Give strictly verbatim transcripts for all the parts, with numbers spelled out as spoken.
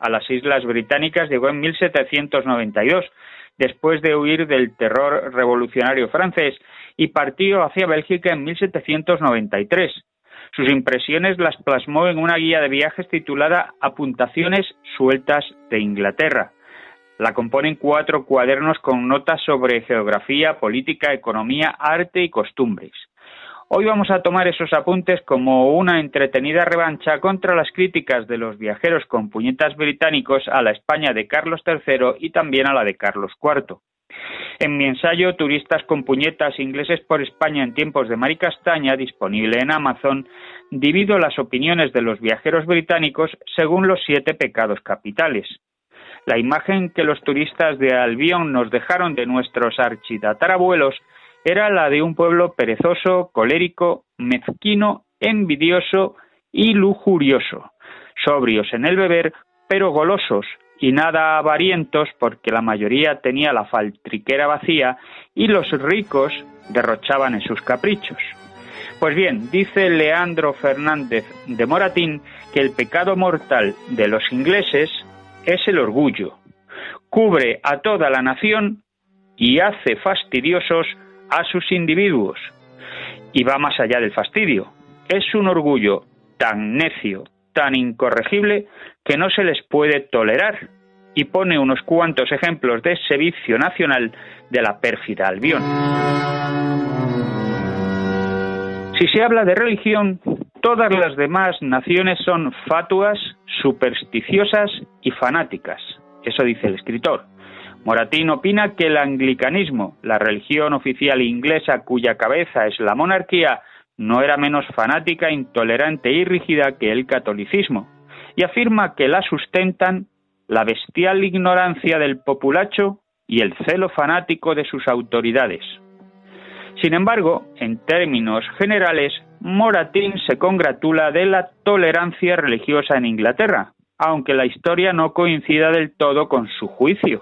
a las Islas Británicas llegó en mil setecientos noventa y dos, después de huir del terror revolucionario francés, y partió hacia Bélgica en mil setecientos noventa y tres. Sus impresiones las plasmó en una guía de viajes titulada Apuntaciones sueltas de Inglaterra. La componen cuatro cuadernos con notas sobre geografía, política, economía, arte y costumbres. Hoy vamos a tomar esos apuntes como una entretenida revancha contra las críticas de los viajeros con puñetas británicos a la España de Carlos tercero y también a la de Carlos cuarto. En mi ensayo Turistas con puñetas ingleses por España en tiempos de Mari Castaña, disponible en Amazon, divido las opiniones de los viajeros británicos según los siete pecados capitales. La imagen que los turistas de Albión nos dejaron de nuestros architatarabuelos era la de un pueblo perezoso, colérico, mezquino, envidioso y lujurioso, sobrios en el beber, pero golosos y nada avarientos porque la mayoría tenía la faltriquera vacía y los ricos derrochaban en sus caprichos. Pues bien, dice Leandro Fernández de Moratín que el pecado mortal de los ingleses es el orgullo. Cubre a toda la nación y hace fastidiosos a sus individuos. Y va más allá del fastidio. Es un orgullo tan necio, tan incorregible, que no se les puede tolerar. Y pone unos cuantos ejemplos de ese vicio nacional de la pérfida Albión. Si se habla de religión, todas las demás naciones son fatuas, supersticiosas y fanáticas. Eso dice el escritor. Moratín opina que el anglicanismo, la religión oficial inglesa cuya cabeza es la monarquía, no era menos fanática, intolerante y rígida que el catolicismo, y afirma que la sustentan la bestial ignorancia del populacho y el celo fanático de sus autoridades. Sin embargo, en términos generales, Moratín se congratula de la tolerancia religiosa en Inglaterra, aunque la historia no coincida del todo con su juicio.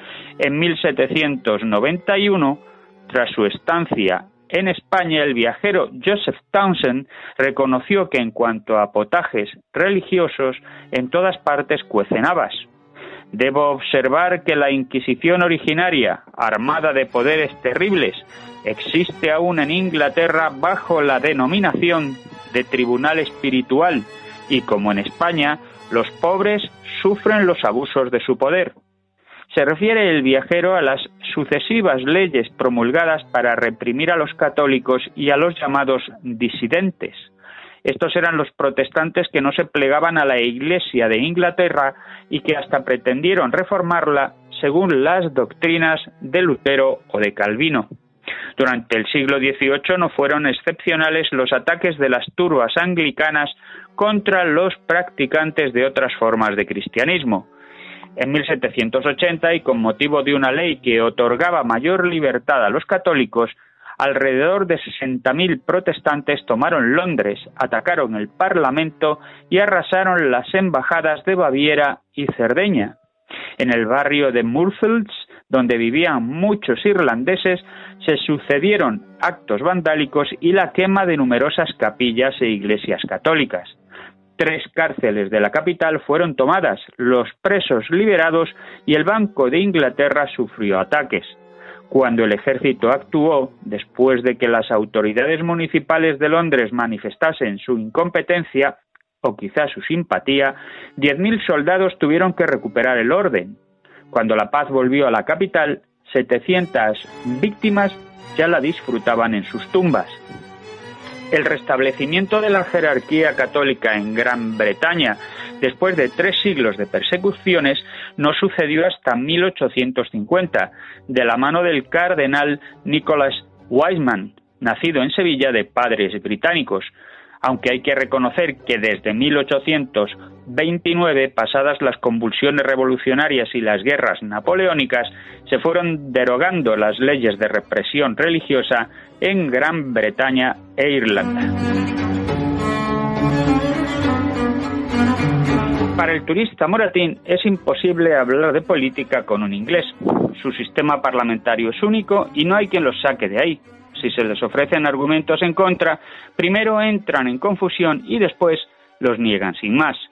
En mil setecientos noventa y uno, tras su estancia en España, el viajero Joseph Townsend reconoció que en cuanto a potajes religiosos, en todas partes cuecen habas. Debo observar que la Inquisición originaria, armada de poderes terribles, existe aún en Inglaterra bajo la denominación de Tribunal Espiritual y, como en España, los pobres sufren los abusos de su poder. Se refiere el viajero a las sucesivas leyes promulgadas para reprimir a los católicos y a los llamados disidentes. Estos eran los protestantes que no se plegaban a la Iglesia de Inglaterra y que hasta pretendieron reformarla según las doctrinas de Lutero o de Calvino. Durante el siglo dieciocho no fueron excepcionales los ataques de las turbas anglicanas contra los practicantes de otras formas de cristianismo. En mil setecientos ochenta, y con motivo de una ley que otorgaba mayor libertad a los católicos, alrededor de sesenta mil protestantes tomaron Londres, atacaron el Parlamento y arrasaron las embajadas de Baviera y Cerdeña. En el barrio de Murfields, donde vivían muchos irlandeses, se sucedieron actos vandálicos y la quema de numerosas capillas e iglesias católicas. Tres cárceles de la capital fueron tomadas, los presos liberados y el Banco de Inglaterra sufrió ataques. Cuando el ejército actuó, después de que las autoridades municipales de Londres manifestasen su incompetencia, o quizás su simpatía, diez mil soldados tuvieron que recuperar el orden. Cuando la paz volvió a la capital, setecientas víctimas ya la disfrutaban en sus tumbas. El restablecimiento de la jerarquía católica en Gran Bretaña, después de tres siglos de persecuciones, no sucedió hasta mil ochocientos cincuenta, de la mano del cardenal Nicholas Wiseman, nacido en Sevilla de padres británicos, aunque hay que reconocer que desde mil ochocientos veintinueve, pasadas las convulsiones revolucionarias y las guerras napoleónicas, se fueron derogando las leyes de represión religiosa en Gran Bretaña e Irlanda. Para el turista Moratín es imposible hablar de política con un inglés. Su sistema parlamentario es único y no hay quien los saque de ahí. Si se les ofrecen argumentos en contra, primero entran en confusión y después los niegan sin más.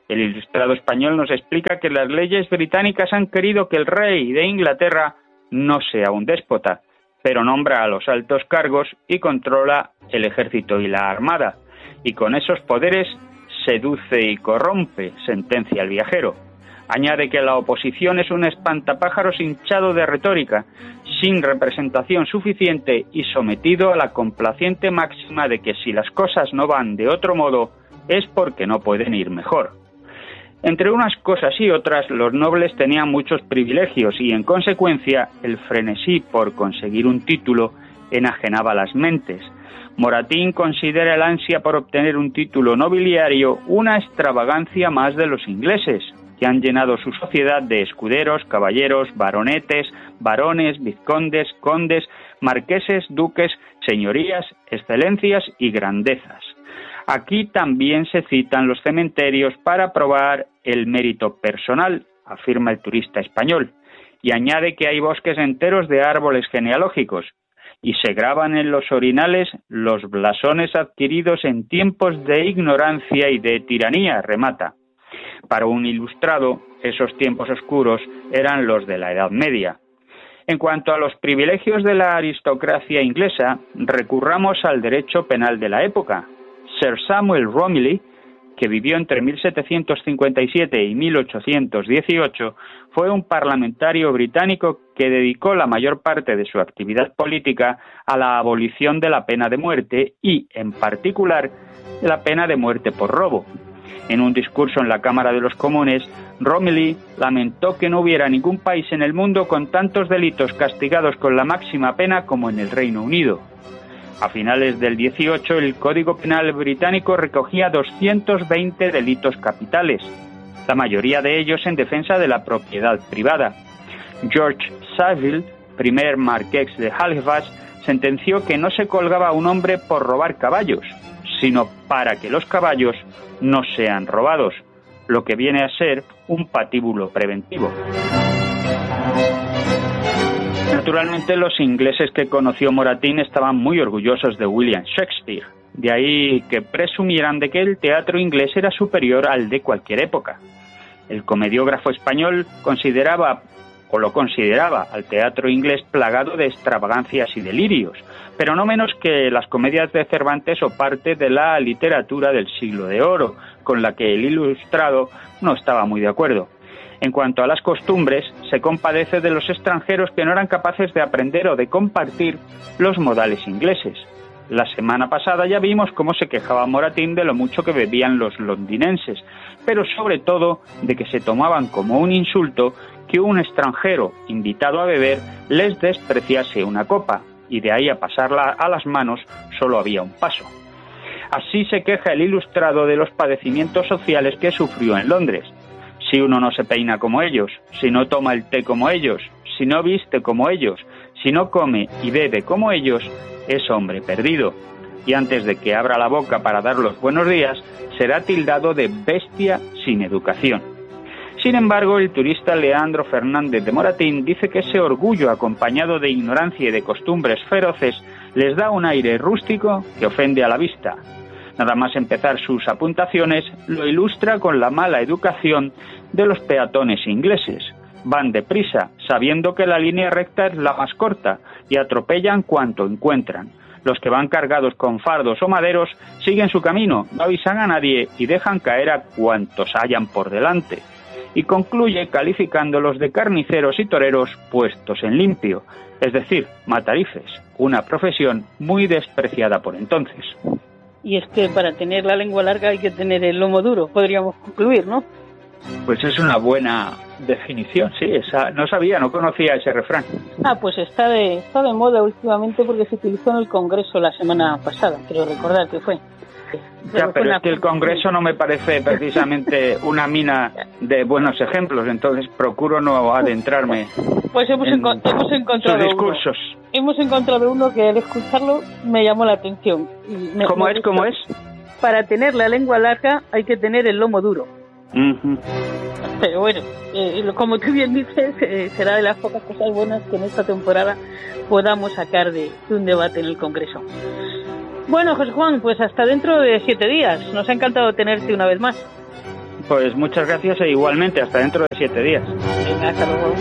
El Ilustrado español nos explica que las leyes británicas han querido que el rey de Inglaterra no sea un déspota, pero nombra a los altos cargos y controla el ejército y la armada, y con esos poderes seduce y corrompe, sentencia el viajero. Añade que la oposición es un espantapájaros hinchado de retórica, sin representación suficiente y sometido a la complaciente máxima de que si las cosas no van de otro modo es porque no pueden ir mejor. Entre unas cosas y otras, los nobles tenían muchos privilegios y, en consecuencia, el frenesí por conseguir un título enajenaba las mentes. Moratín considera el ansia por obtener un título nobiliario una extravagancia más de los ingleses, que han llenado su sociedad de escuderos, caballeros, baronetes, barones, vizcondes, condes, marqueses, duques, señorías, excelencias y grandezas. Aquí también se citan los cementerios para probar el mérito personal, afirma el turista español, y añade que hay bosques enteros de árboles genealógicos, y se graban en los orinales los blasones adquiridos en tiempos de ignorancia y de tiranía, remata. Para un ilustrado, esos tiempos oscuros eran los de la Edad Media. En cuanto a los privilegios de la aristocracia inglesa, recurramos al derecho penal de la época. Sir Samuel Romilly, que vivió entre mil setecientos cincuenta y siete y mil ochocientos dieciocho, fue un parlamentario británico que dedicó la mayor parte de su actividad política a la abolición de la pena de muerte y, en particular, la pena de muerte por robo. En un discurso en la Cámara de los Comunes, Romilly lamentó que no hubiera ningún país en el mundo con tantos delitos castigados con la máxima pena como en el Reino Unido. A finales del dieciocho, el Código Penal británico recogía doscientos veinte delitos capitales, la mayoría de ellos en defensa de la propiedad privada. George Savile, primer marqués de Halifax, sentenció que no se colgaba a un hombre por robar caballos, sino para que los caballos no sean robados, lo que viene a ser un patíbulo preventivo. Naturalmente, los ingleses que conoció Moratín estaban muy orgullosos de William Shakespeare, de ahí que presumieran de que el teatro inglés era superior al de cualquier época. El comediógrafo español consideraba, o lo consideraba, al teatro inglés plagado de extravagancias y delirios, pero no menos que las comedias de Cervantes o parte de la literatura del Siglo de Oro, con la que el Ilustrado no estaba muy de acuerdo. En cuanto a las costumbres, se compadece de los extranjeros que no eran capaces de aprender o de compartir los modales ingleses. La semana pasada ya vimos cómo se quejaba Moratín de lo mucho que bebían los londinenses, pero sobre todo de que se tomaban como un insulto que un extranjero invitado a beber les despreciase una copa, y de ahí a pasarla a las manos solo había un paso. Así se queja el Ilustrado de los padecimientos sociales que sufrió en Londres. Si uno no se peina como ellos, si no toma el té como ellos, si no viste como ellos, si no come y bebe como ellos, es hombre perdido. Y antes de que abra la boca para dar los buenos días, será tildado de bestia sin educación. Sin embargo, el turista Leandro Fernández de Moratín dice que ese orgullo acompañado de ignorancia y de costumbres feroces les da un aire rústico que ofende a la vista. Nada más empezar sus apuntaciones, lo ilustra con la mala educación de los peatones ingleses. Van deprisa, sabiendo que la línea recta es la más corta, y atropellan cuanto encuentran. Los que van cargados con fardos o maderos siguen su camino, no avisan a nadie y dejan caer a cuantos hayan por delante. Y concluye calificándolos de carniceros y toreros puestos en limpio, es decir, matarifes, una profesión muy despreciada por entonces. Y es que para tener la lengua larga hay que tener el lomo duro, podríamos concluir, ¿no? Pues es una buena definición, sí, esa no sabía, no conocía ese refrán. Ah, pues está de, está de moda últimamente porque se utilizó en el Congreso la semana pasada, creo recordar que fue. Ya, pero es que el Congreso no me parece precisamente una mina de buenos ejemplos, entonces procuro no adentrarme pues hemos, en enco- hemos encontrado sus discursos. Uno. Hemos encontrado uno que al escucharlo me llamó la atención. Y me, ¿Cómo me es? gustó. ¿Cómo es? Para tener la lengua larga hay que tener el lomo duro. Uh-huh. Pero bueno, eh, como tú bien dices, eh, será de las pocas cosas buenas que en esta temporada podamos sacar de, de un debate en el Congreso. Bueno, José Juan, pues hasta dentro de siete días. Nos ha encantado tenerte una vez más. Pues muchas gracias e igualmente hasta dentro de siete días. Venga, hasta luego.